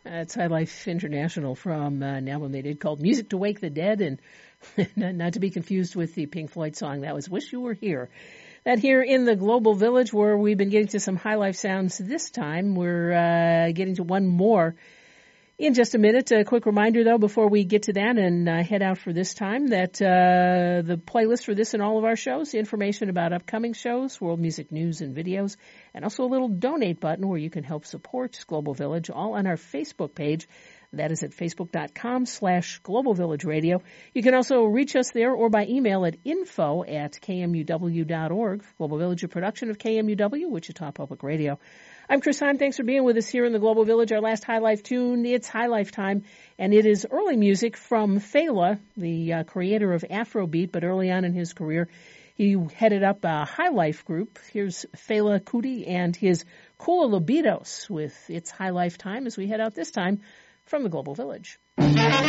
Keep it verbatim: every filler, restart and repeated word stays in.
It's High Life International from uh, an album they did called Music to Wake the Dead, and not to be confused with the Pink Floyd song. That was Wish You Were Here. That here in the Global Village, where we've been getting to some High Life sounds this time. We're uh, getting to one more in just a minute. A quick reminder, though, before we get to that and uh, head out for this time, that uh, the playlist for this and all of our shows, information about upcoming shows, world music news and videos, and also a little donate button where you can help support Global Village, all on our Facebook page. That is at facebook.com slash Global Village Radio. You can also reach us there or by email at info at kmuw.org. Global Village, a production of K M U W, Wichita Public Radio. I'm Chris Heim. Thanks for being with us here in the Global Village. Our last High Life tune, it's High Life time, and it is early music from Fela, the uh, creator of Afrobeat, but early on in his career, he headed up a High Life group. Here's Fela Kuti and his Kula Libidos with It's High Life time as we head out this time from the Global Village.